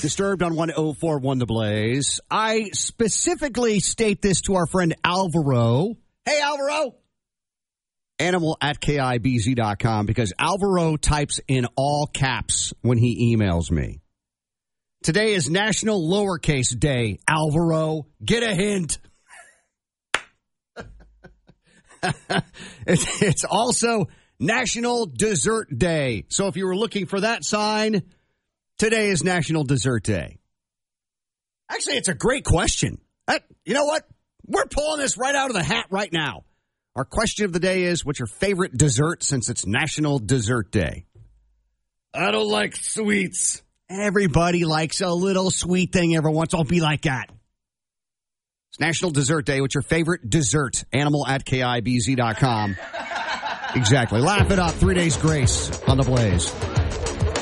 Disturbed on 104.1 The Blaze. I specifically state this to our friend Alvaro. Hey, Alvaro. Animal@KIBZ.com, because Alvaro types in all caps when he emails me. Today is National Lowercase Day, Alvaro. Get a hint. It's also National Dessert Day. So if you were looking for that sign, today is National Dessert Day. Actually, it's a great question. You know what? We're pulling this right out of the hat right now. Our question of the day is, what's your favorite dessert since it's National Dessert Day? I don't like sweets. Everybody likes a little sweet thing every once. Don't be like that. It's National Dessert Day. What's your favorite dessert? Animal@KIBZ.com. Exactly. Laugh it up. 3 days grace on The Blaze.